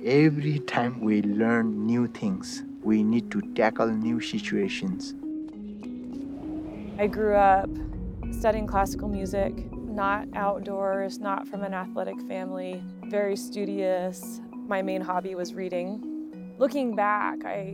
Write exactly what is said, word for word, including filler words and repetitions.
Every time we learn new things, we need to tackle new situations. I grew up studying classical music, not outdoors, not from an athletic family, very studious. My main hobby was reading. Looking back, I